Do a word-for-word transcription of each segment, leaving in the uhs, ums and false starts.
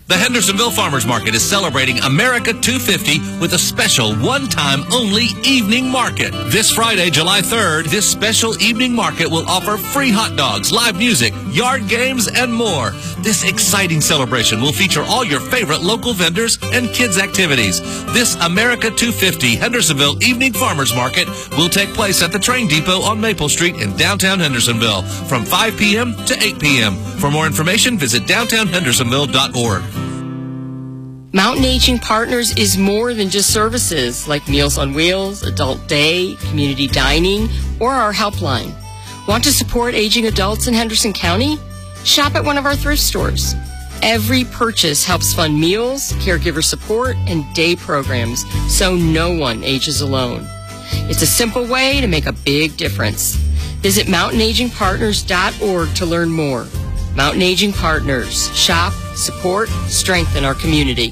The Hendersonville Farmers Market is celebrating America two fifty with a special one-time only evening market. This Friday, July third, this special evening market will offer free hot dogs, live music, yard games, and more. This exciting celebration will feature all your favorite local vendors and kids' activities. This America two fifty Hendersonville Evening Farmers Market will take place at the train depot on Maple Street in downtown Hendersonville from five p.m. to eight p.m. For more information, visit downtown hendersonville dot org. Mountain Aging Partners is more than just services like Meals on Wheels, Adult Day, Community Dining, or our helpline. Want to support aging adults in Henderson County? Shop at one of our thrift stores. Every purchase helps fund meals, caregiver support, and day programs, so no one ages alone. It's a simple way to make a big difference. Visit mountain aging partners dot org to learn more. Mountain Aging Partners. Shop, support, strengthen our community.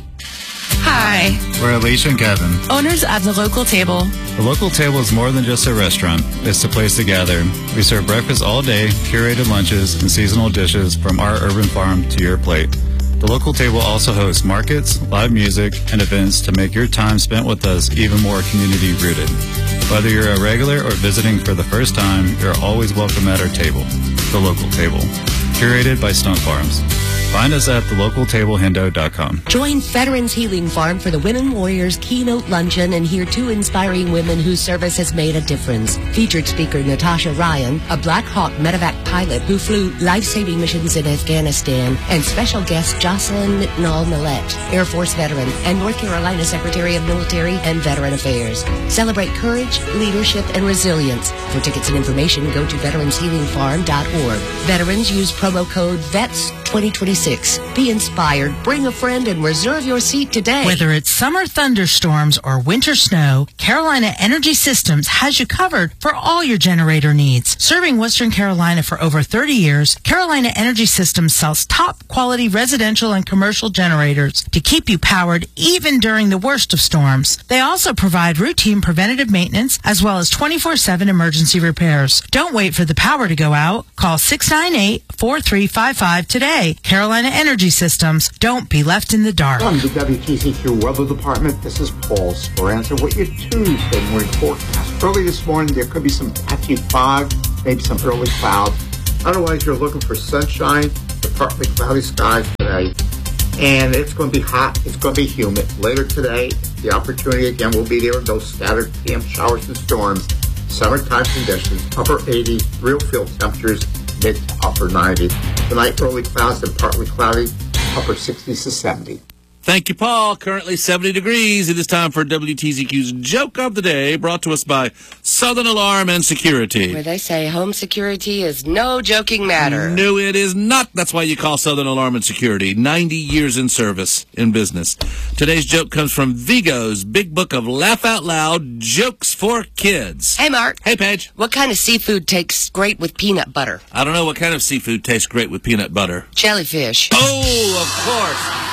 Hi. We're Alicia and Kevin, owners of The Local Table. The Local Table is more than just a restaurant. It's a place to gather. We serve breakfast all day, curated lunches, and seasonal dishes from our urban farm to your plate. The Local Table also hosts markets, live music, and events to make your time spent with us even more community-rooted. Whether you're a regular or visiting for the first time, you're always welcome at our table. The Local Table. Curated by Stunt Farms. Find us at the local table hendo dot com. Join Veterans Healing Farm for the Women Warriors Keynote Luncheon and hear two inspiring women whose service has made a difference. Featured speaker Natasha Ryan, a Black Hawk medevac pilot who flew life-saving missions in Afghanistan, and special guest Jocelyn Mitnall Millette, Air Force veteran and North Carolina Secretary of Military and Veteran Affairs. Celebrate courage, leadership, and resilience. For tickets and information, go to veterans healing farm dot org. Veterans use promo code V E T S twenty twenty-six. Be inspired, bring a friend, and reserve your seat today. Whether it's summer thunderstorms or winter snow, Carolina Energy Systems has you covered for all your generator needs. Serving Western Carolina for over thirty years, Carolina Energy Systems sells top quality residential and commercial generators to keep you powered even during the worst of storms. They also provide routine preventative maintenance as well as twenty-four seven emergency repairs. Don't wait for the power to go out. Call six nine eight, four three five five today. Carolina Energy Systems. Don't be left in the dark. From the W T C Q Weather Department, this is Paul Speranza with your Tuesday morning forecast. Early this morning, there could be some patchy fog, maybe some early clouds. Otherwise, you're looking for sunshine, the partly cloudy skies today. And it's going to be hot. It's going to be humid. Later today, the opportunity again will be there. Those scattered P M showers and storms. Summertime conditions, upper eighties, real field temperatures, mid to upper nineties. Tonight, early clouds and partly cloudy, upper sixties to seventy. Thank you, Paul. Currently seventy degrees. It is time for W T Z Q's Joke of the Day, brought to us by Southern Alarm and Security. Where they say home security is no joking matter. No, it is not. That's why you call Southern Alarm and Security. ninety years in service, in business. Today's joke comes from Vigo's Big Book of Laugh Out Loud Jokes for Kids. Hey, Mark. Hey, Paige. What kind of seafood tastes great with peanut butter? I don't know what kind of seafood tastes great with peanut butter. Jellyfish. Oh, of course.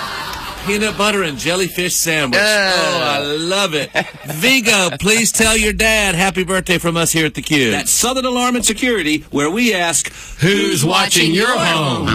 Peanut butter and jellyfish sandwich. Uh, oh, I love it. Vigo, please tell your dad happy birthday from us here at the Q. That's Southern Alarm and Security, where we ask, who's watching your home?